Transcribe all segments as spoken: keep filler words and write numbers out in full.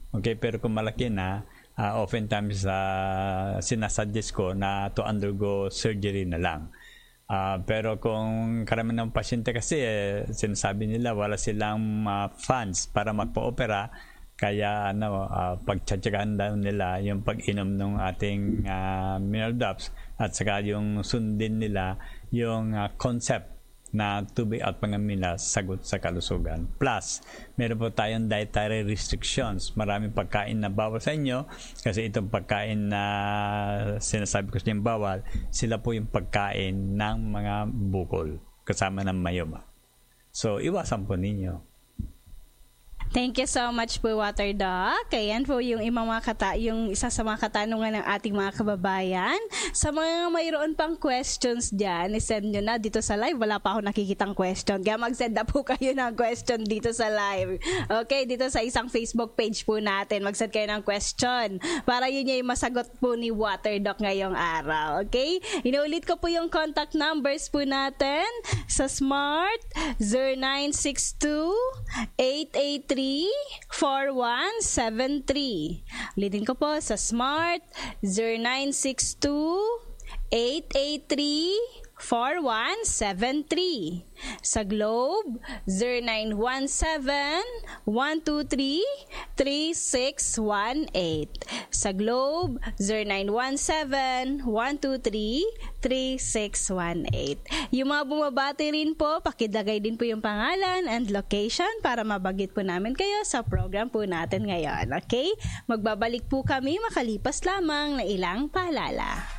Okay, pero kung malaki na, uh, oftentimes uh, sinasuggest ko na to undergo surgery na lang. Uh, pero kung karamihan ng pasyente kasi, eh, sinasabi nila wala silang uh, funds para magpa-opera, kaya ano, uh, pagtsatsagaan daw nila yung pag-inom ng ating uh, mineral drops at saka yung sundin nila yung uh, concept na tubig at pangamila sagot sa kalusugan. Plus, meron po tayong dietary restrictions. Maraming pagkain na bawal sa inyo kasi itong pagkain na sinasabi ko sa inyo bawal, sila po yung pagkain ng mga bukol kasama ng mayoma. So, iwasan po ninyo. Thank you so much po, Water Doc. Ayan po yung, mga kata, yung isa sa mga katanungan ng ating mga kababayan. Sa mga mayroon pang questions dyan, isend nyo na dito sa live. Wala pa ako nakikitang question. Kaya mag-send na po kayo ng question dito sa live. Okay, dito sa isang Facebook page po natin. Mag-send kayo ng question para yun yung masagot po ni Water Doc ngayong araw. Okay? Inuulit ko po yung contact numbers po natin sa Smart zero nine six two eight eight three four one seven three. Ulitin ko po sa Smart zero nine six two eight eight three four one seven three. Sa Globe zero nine one seven one two three three six one eight. Sa Globe zero nine one seven one two three three six one eight. Yung mga bumabati rin po, pakidagay din po yung pangalan and location para mabagit po namin kayo sa program po natin ngayon. Okay? Magbabalik po kami makalipas lamang na ilang paalala.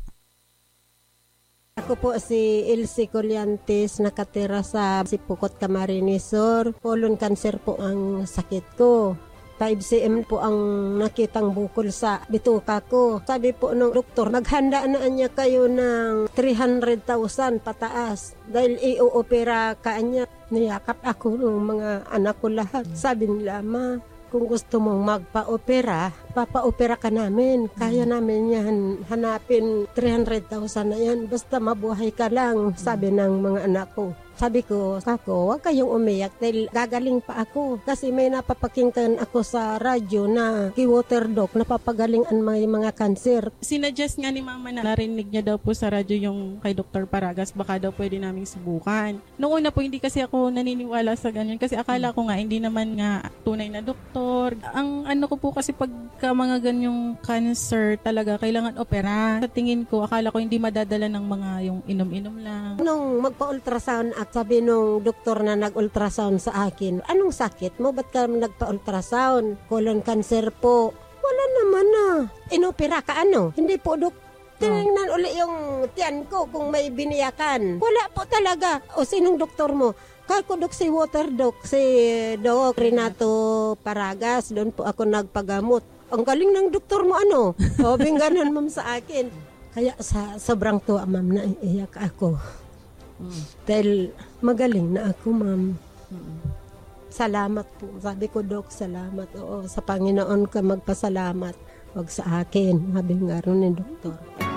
Ako po si Elsie Colliantes, nakatira sa Sipukot, Camarines Sur. Colon cancer po ang sakit ko. five centimeters po ang nakitang bukol sa bituka ko. Sabi po ng doktor, maghanda na niya kayo ng three hundred thousand pataas dahil i-opera ka niya. Niyakap ako ng mga anak ko lahat. Sabi nila, ma, kung gusto mong magpa-opera, papa-opera ka namin. Kaya namin yan, hanapin three hundred thousand na yan. Basta mabuhay ka lang, sabi ng mga anak ko. Sabi ko, ako, huwag kayong umiyak dahil gagaling pa ako. Kasi may napapakinggan ako sa radyo na kay Water Doc, napapagaling ang mga, mga cancer. Sinuggest nga ni Mama na narinig niya daw po sa radyo yung kay Doctor Paragas, baka daw pwede naming subukan. Noong una po, hindi kasi ako naniniwala sa ganyan kasi akala ko nga, hindi naman nga tunay na doktor. Ang ano ko po kasi pagka mga ganyong cancer talaga, kailangan opera. Sa tingin ko, akala ko hindi madadala ng mga yung inom-inom lang. Nung magpa-ultrasound at sabi nung doktor na nag-ultrasound sa akin, anong sakit mo? Ba't ka nagpa-ultrasound? Colon cancer po. Wala naman na. Inopera ka ano? Hindi po, dok. Tinignan uli yung tiyan ko kung may biniyakan. Wala po talaga. O sinong doktor mo? Kako dok si Water Doc, si Doc Renato Paragas. Doon po ako nagpagamot. Ang galing ng doktor mo ano? Hobing ganun ma'am sa akin. Kaya sa sobrang tuwa ma'am na iiyak ako. Mm. Dahil magaling na ako, ma'am. Mm. Salamat po. Sabi ko, Dok, salamat. Oo, sa Panginoon ka magpasalamat. Huwag sa akin. Sabi nga rin ni Doktor.